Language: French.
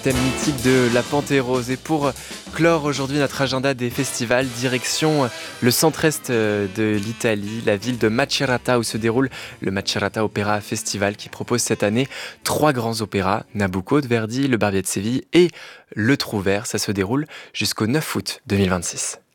thème mythique de la Pantérose. Et pour clore aujourd'hui notre agenda des festivals, direction le centre-est de l'Italie, la ville de Macerata où se déroule le Macerata Opera Festival qui propose cette année 3 grands opéras, Nabucco de Verdi, Le Barbier de Séville et Le Trouvère. Ça se déroule jusqu'au 9 août 2026.